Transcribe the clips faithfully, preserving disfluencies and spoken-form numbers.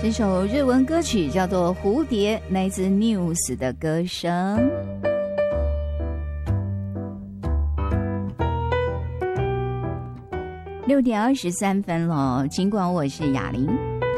这首日文歌曲叫做《蝴蝶》，来自 News 的歌声。六点二十三分了，尽管我是雅玲。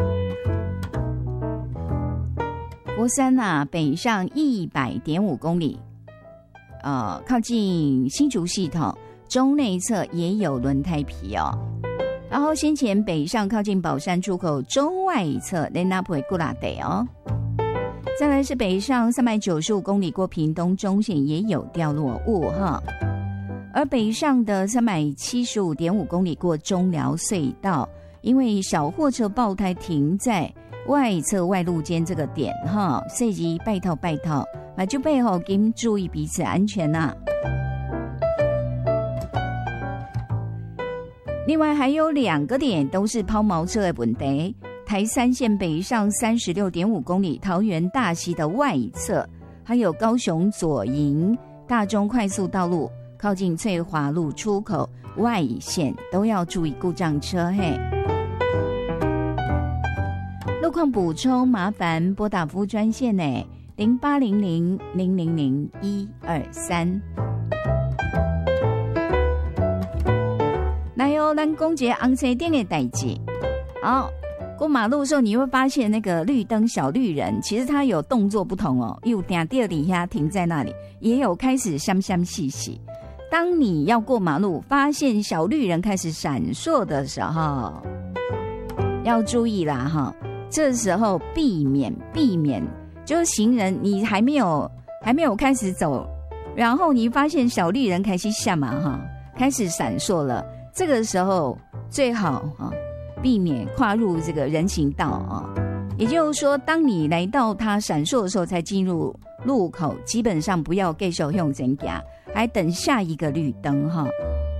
佛山啊，北上一百点五公里，呃，靠近新竹系统，中内侧也有轮胎皮哦。然后先前北上靠近宝山出口中外侧雷纳普古拉德哦，再来是北上三百九十五公里过屏东中线也有掉落物哈，而北上的三百七十五点五公里过中寮隧道，因为小货车爆胎停在外侧外路间这个点哈，所以拜托拜托，啊就背后给注意彼此安全呐、啊。另外还有两个点都是抛锚车的问题，台三线北上 三十六点五公里桃园大溪的外侧，还有高雄左营大中快速道路靠近翠华路出口外线都要注意故障车嘿。路况补充麻烦拨打服务专线呢零八零零零零零一二三。来哦，咱讲一个红车顶的代志。好，过马路的时候你会发现那个绿灯小绿人，其实他有动作不同哦，有定第二底下停在那里，也有开始香香细细。当你要过马路，发现小绿人开始闪烁的时候，要注意啦哈。这时候避免避免，就是行人你还没有还没有开始走，然后你发现小绿人开始下马哈，开始闪烁了。这个时候最好啊，避免跨入这个人行道啊。也就是说，当你来到它闪烁的时候才进入路口，基本上不要继续向前走，还等下一个绿灯哈。